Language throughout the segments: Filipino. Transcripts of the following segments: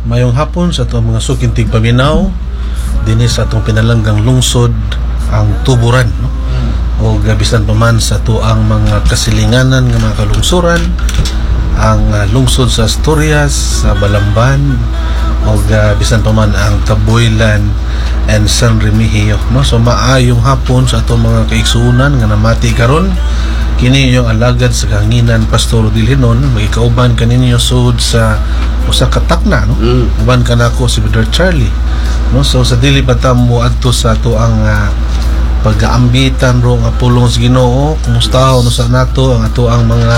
mayong hapon sa itong mga sukintig paminaw dinis sa itong pinalanggang lungsod ang Tuburan, no? O gabisan pa man sa ito ang mga kasilinganan ng mga kalungsuran, ang lungsod sa Asturias, sa Balamban, o gabisan pa man ang Taboylan and San Remigio, no? So maayong hapon sa itong mga kaigsuunan nga namati karon. Kini yung alagad sa kanginan Pastor Dilhinon, magikauban kaninyo sud sa usa ka takna, no? Uban kanako si Brother Charlie, no? So sa dili batam mo adto sa ato ang pag-aambitan ro nga pulong sa Ginoo, kumusta no sa nato ang ato ang mga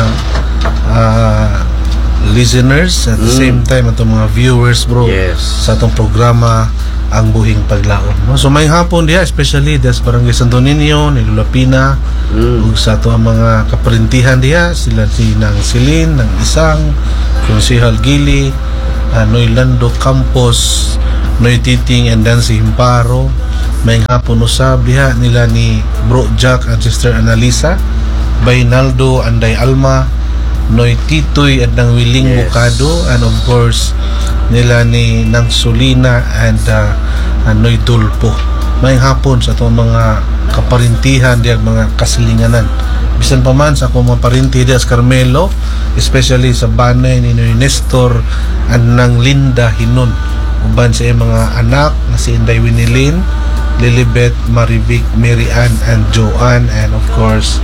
listeners at the same time ato mga viewers, bro, sa atong programa ang Buhing Paglaom, no? So may hapon diha especially des Barangay Santo Niño, ni Lulapina, ug sa ato ang mga kaparintihan diha, sila si Nang Silin, Nang Isang, Konsehal Gili, Noy Lando Campos, Noy Titing and Dancy Himparo. May hapon usab diha nila ni Bro Jack and Sister Analisa, Bainaldo Anday Alma, Noy Titoy at Nang Wiling Bukado, and of course nila ni Nang Solina and Noy Tulpo. May hapon sa itong mga kaparintihan diya, mga kasilinganan. Bisan pa man sa akong mga parinti diya sa Carmelo, especially sa banay ni Noy Nestor and Nang Linda Hinon, uban sa mga anak na si Inday Winilin, Lilibet, Marivic, Mary Ann and Joanne, and of course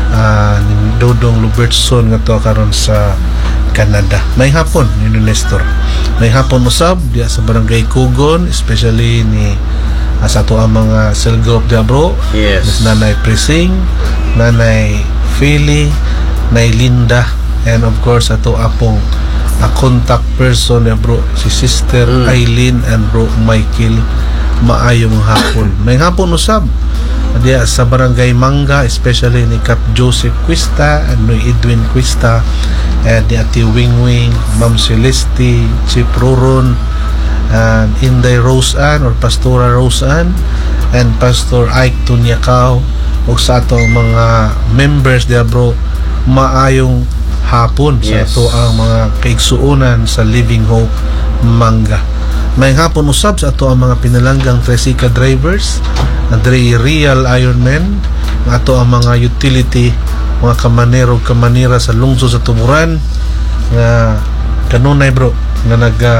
ni Dodong Lubertson nga to karon sa Canada. May hapon ni Nestor. May hapon usab diya sa Barangay Kugon, especially ni sa ato ang mga cell group diya, bro. Yes. Nanay Prising, Nanay Philly, Nay Linda, and of course ato apong contact person diya, bro, si Sister Eileen and Bro Michael. Maayong hapon. May hapon usab diya sa Barangay Manga, especially ni Cap Joseph Cuesta and Noy Edwin Cuesta, and ni Ati Wingwing, Ma'am Celeste, Chief Roron, and Inday Roseanne or Pastora Roseanne, and Pastor Ike Tunyakaw, o sa atong mga members diya, bro. Maayong hapon sa ato ang mga kaigsuunan sa Living Hope Manga. May hapon usab sa ato ang mga pinalanggang tricycle drivers, Andre Real Ironman, ato ang mga utility, mga kamanira sa lungsod sa Tuburan nga kanunay, bro, nga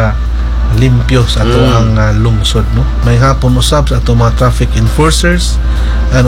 limpyo sa ato ang lungsod, no? May hapon usab sa ato mga traffic enforcers, and